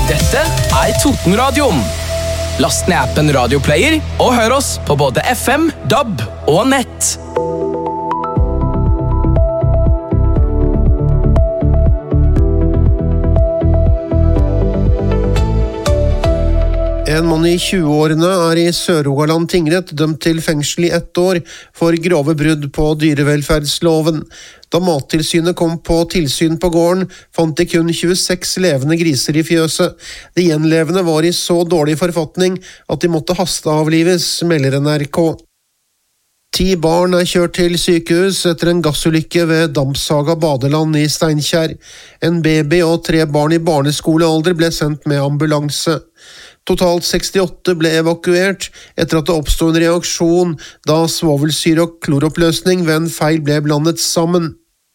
Dette Totenradioen. Last ned appen Radioplayer og hør oss på både FM, DAB og nett. En mann i 20-årene er i Sør-Rogaland tingrett dømt til fengsel i 1 år for grove brudd på dyrevelferdsloven. Da Mattilsynet kom på tilsyn på gården, fant de kun 26 levende griser i fjøset. De gjenlevende var i så dårlig forfatning at de måtte hasteavlives, melder NRK. 10 barn er kjørt til sykehus etter en gassulykke ved Dampsaga badeland i Steinkjer. En baby og 3 barn i barneskolealder ble sendt med ambulanse. Totalt 68 ble evakuert etter at det oppstod en reaksjon da svovelsyre og kloroppløsning ved en feil ble blandet sammen.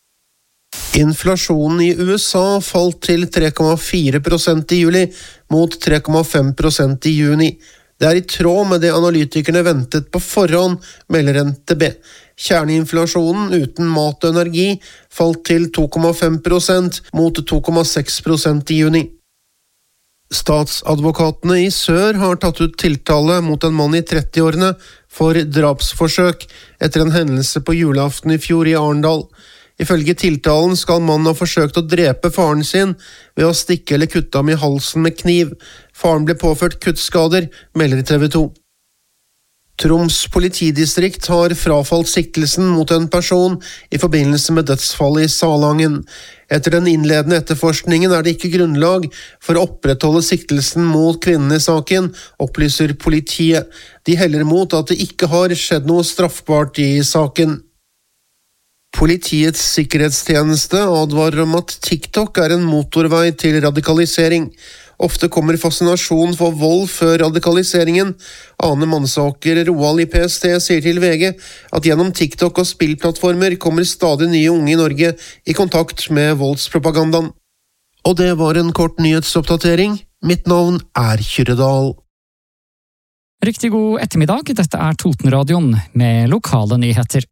Inflasjonen i USA falt til 3,4% i juli mot 3,5% i juni. Det er i tråd med det analytikerne ventet på forhånd, melder NTB. Kjerneinflasjonen uten mat og energi falt til 2,5% mot 2,6% i juni. Statsadvokatene i Sør har tatt ut tiltale mot en mann i 30-årene for drapsforsøk etter en hendelse på julaften i fjor i Arendal. Ifølge tiltalen skal mannen ha forsøkt å drepe faren sin ved å stikke eller kutte ham i halsen med kniv. Faren ble påført kuttskader, melder TV 2. Troms politidistrikt har frafalt siktelsen mot en person i forbindelse med dødsfallet i Salangen. Etter den innledende etterforskningen er det ikke grunnlag for å opprettholde siktelsen mot kvinnen i saken, opplyser politiet. De heller mot at det ikke har skjedd noe straffbart i saken. Politiets sikkerhetstjeneste advarer om at TikTok er en motorvei til radikalisering. Ofte kommer fascinasjon for vold før radikaliseringen. Ane Mansaker Roald i PST sier til VG at gjennom TikTok og spillplattformer kommer stadig nye unge i Norge i kontakt med voldspropagandaen. Og det var en kort nyhetsoppdatering. Mitt navn er Kyrredal. Riktig god ettermiddag, dette er Totenradioen med lokale nyheter.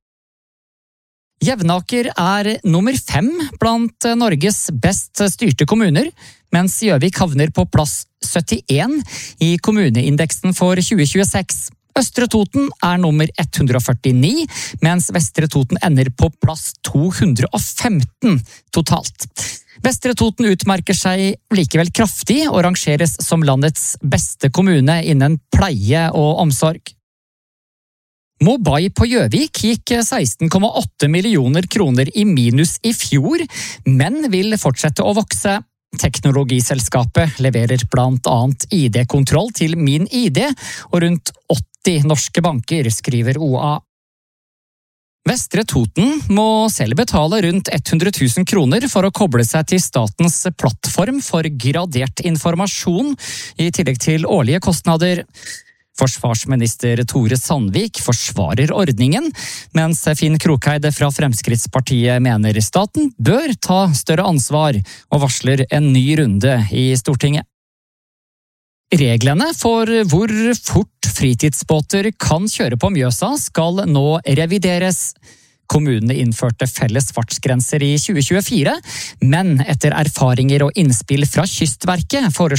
Jevnaker er nummer 5 blant Norges best styrte kommuner, mens Gjøvik havner på plass 71 i kommuneindeksen for 2026. Østre Toten er nummer 149, mens Vestre Toten ender på plass 215 totalt. Vestre Toten utmerker seg likevel kraftig og rangeres som landets beste kommune innen pleie og omsorg. Mobai på Gjøvik gikk 16,8 millioner kroner i minus i fjor, men vil fortsette å vokse. Teknologiselskapet leverer blant annet ID-kontroll til Min ID og rundt 80 norske banker, skriver OA. Vestre Toten må selv betale rundt 100 000 kroner for å koble seg til statens plattform for gradert informasjon, i tillegg til årlige kostnader. Forsvarsminister Tore Sandvik forsvarer ordningen, mens Finn Krokheid fra Fremskrittspartiet mener staten bør ta større ansvar og varsler en ny runde i Stortinget. Reglene for hvor fort fritidsbåter kan kjøre på Mjøsa skal nå revideres. Kommunene innførte felles fartsgrenser i 2024, men etter erfaringer og innspill fra Kystverket foreslår